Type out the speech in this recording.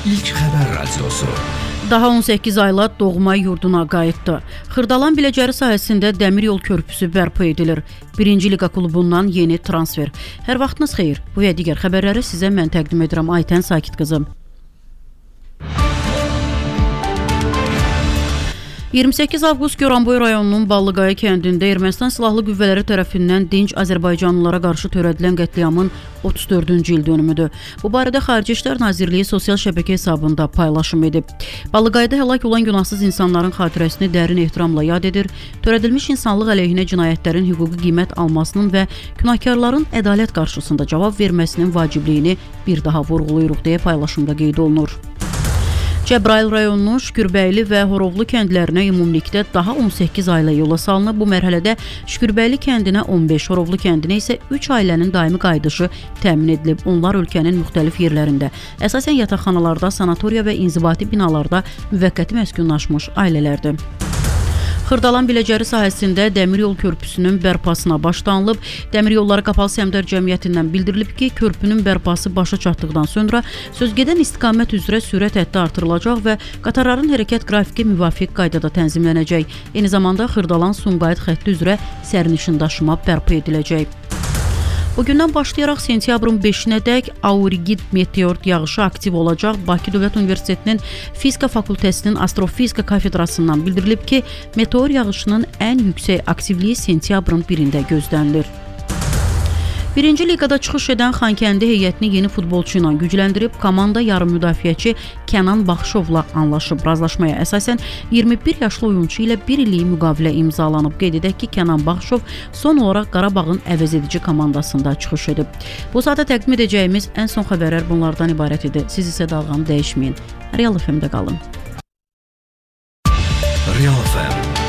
İlk xəbər radiosu. Daha 18 ayla doğma yurduna qayıtdı. Xırdalan Biləcəri sahəsində dəmir yol körpüsü bərpa edilir. 1-ci Liqa klubundan yeni transfer. Hər vaxtınız xeyir. Bu və digər xəbərləri sizə mən təqdim edirəm. Aytən Sakit qızım. 28 avqust Goranboy rayonunun Ballıqaya kəndində Ermənistan silahlı qüvvələri tərəfindən dinc Azərbaycanlılara qarşı törədilən qətliamın 34-cü il dönümüdür. Bu barədə Xarici İşlər Nazirliyi sosial şəbəkə hesabında paylaşım edib. Ballıqayda həlak olan günahsız insanların xatirəsini dərin ehtiramla yad edir, törədilmiş insanlıq əleyhinə cinayətlərin hüquqi qiymət almasının və günahkarların ədalət qarşısında cavab verməsinin vacibliyini bir daha vurğulayırıq deyə paylaşımda qeyd olunur. Cəbrayıl rayonunun Şükürbəyli və Horovlu kəndlərinə ümumilikdə daha 18 ailə yola salınıb. Bu mərhələdə Şükürbəyli kəndinə 15, Horovlu kəndinə isə 3 ailənin daimi qayıdışı təmin edilib. Onlar ölkənin müxtəlif yerlərində, əsasən yataqxanalarda, sanatoriya və inzibati binalarda müvəqqəti məskunlaşmış ailələrdir. Xırdalan Biləcəri sahəsində dəmir yol körpüsünün bərpasına başlanılıb. Dəmir Yolları Qapalı Səhmdar Cəmiyyətindən bildirilib ki, körpünün bərpası başa çatdıqdan sonra sözgedən istiqamət üzrə sürət həddi artırılacaq və qatarların hərəkət qrafiki müvafiq qaydada tənzimlənəcək. Eyni zamanda Xırdalan-Sumqayıt xətti üzrə sərnişin daşıma bərpa ediləcək. Bugündən başlayaraq sentyabrın 5-nədək aurigid meteor yağışı aktiv olacaq. Bakı Dövlət Universitetinin Fizika Fakültəsinin Astrofizika kafedrasından bildirilib ki, meteor yağışının ən yüksək aktivliyi sentyabrın 1-də gözlənilir. 1-ci liqada çıxış edən Xankəndi heyətini yeni futbolçu ilə gücləndirib, komanda yarım müdafiəçi Kənan Baxışovla anlaşıb. Razılaşmaya əsasən 21 yaşlı oyunçu ilə 1 illik müqavilə imzalanıb. Qeyd edək ki, Kənan Baxışov son olaraq Qarabağın əvəzedici komandasında çıxış edib. Bu saata təqdim edəcəyimiz ən son xəbərlər bunlardan ibarət idi. Siz isə dalğanı dəyişməyin. Real FM-də qalın. Real FM